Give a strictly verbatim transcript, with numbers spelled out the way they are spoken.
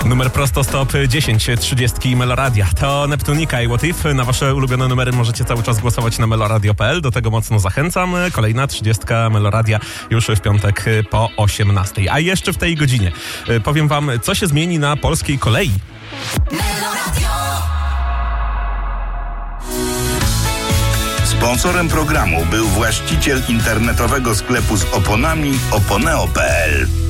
Numer prosto stop dziesięć trzydzieści Meloradia. To Neptunika i What If. Na wasze ulubione numery możecie cały czas głosować na meloradio kropka p l. Do tego mocno zachęcam. Kolejna trzydziestka Meloradia już w piątek po osiemnastej. A jeszcze w tej godzinie powiem wam, co się zmieni na polskiej kolei. Sponsorem programu był właściciel internetowego sklepu z oponami oponeo kropka p l.